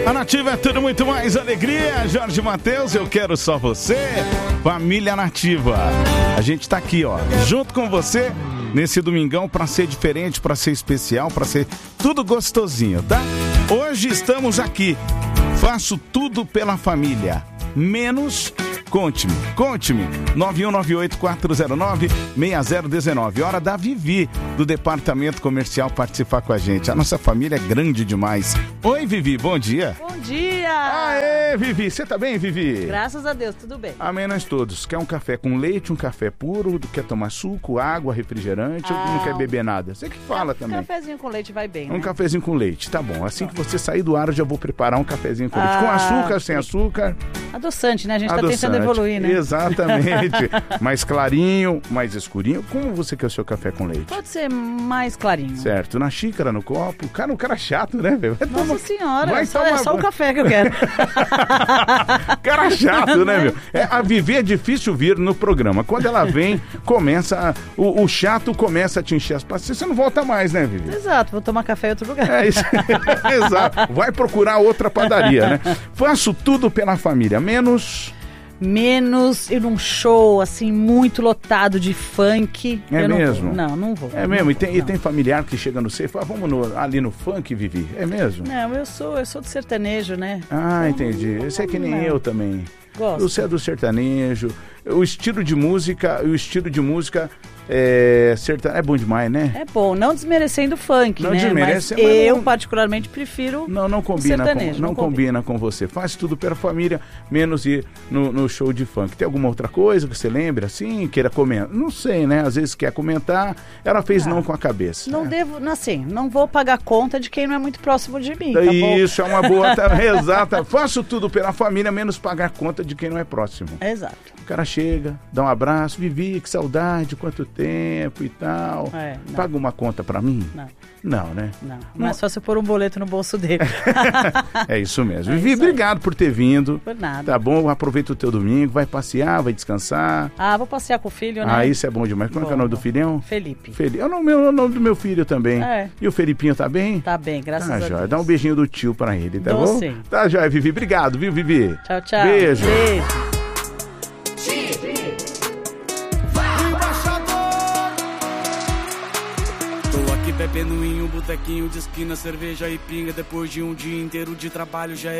A Nativa é tudo muito mais alegria. Jorge Mateus, eu quero só você. Família Nativa. A gente tá aqui, ó, junto com você nesse domingão pra ser diferente, pra ser especial, pra ser tudo gostosinho, tá? Hoje estamos aqui. Faço tudo pela família, menos... Conte-me. 9198-409-6019. Hora da Vivi, do Departamento Comercial, participar com a gente. A nossa família é grande demais. Oi, Vivi, bom dia. Bom dia. Aê, Vivi, você tá bem, Vivi? Graças a Deus, tudo bem. Amém, nós todos. Quer um café com leite, um café puro, quer tomar suco, água, refrigerante, ou não quer beber nada? Você que fala também. Um cafezinho com leite vai bem, né? Um cafezinho com leite, tá bom. Assim que você sair do ar, eu já vou preparar um cafezinho com leite. Com açúcar, sem açúcar? Adoçante, né? A gente tá tentando evoluir, né? Exatamente. Mais clarinho, mais escurinho. Como você quer o seu café com leite? Pode ser mais clarinho. Certo. Na xícara, no copo. Cara, um cara chato, né, velho? Nossa senhora, é só o café que eu quero. Cara chato, né, meu? A Vivi é difícil vir no programa. Quando ela vem, começa... O chato começa a te encher as paciências. Você não volta mais, né, Vivi? Exato. Vou tomar café em outro lugar. É isso. Exato. Vai procurar outra padaria, né? Faço tudo pela família, menos ir num show, assim, muito lotado de funk. É mesmo? Não vou. É mesmo? E tem familiar que chega no C e fala, vamos ali no funk, Vivi? É mesmo? Não, eu sou do sertanejo, né? Ah, entendi. Esse é que nem eu também. Gosto. Você é do sertanejo. O estilo de música é bom demais, né? É bom, não desmerecendo o funk, não né? Desmerece, mas eu particularmente prefiro não combina o sertanejo. Não combina com você. Faz tudo pela família, menos ir no show de funk. Tem alguma outra coisa que você lembra, assim, queira comentar? Não sei, né? Às vezes quer comentar, ela fez não com a cabeça. Não devo, assim, não vou pagar conta de quem não é muito próximo de mim, Isso, é uma boa, exata. Faço tudo pela família, menos pagar conta de quem não é próximo. Exato. O cara chega, dá um abraço, Vivi, que saudade, quanto tempo e tal. Paga uma conta pra mim? Não, né? Não. Mas só se eu pôr um boleto no bolso dele. É isso mesmo. Vivi, obrigado por ter vindo. Por nada. Tá bom? Aproveita o teu domingo, vai passear, vai descansar. Vou passear com o filho, né? Isso é bom demais. Como é que é o nome do filhão? Felipe. É o nome do meu filho também. E o Felipinho tá bem? Tá bem, graças a Deus. Dá um beijinho do tio pra ele, tá bom? Sim. Tá, joia, Vivi. Obrigado, viu, Vivi? Tchau, tchau. Beijo. Bebendo em um botequinho de esquina, cerveja e pinga. Depois de um dia inteiro de trabalho já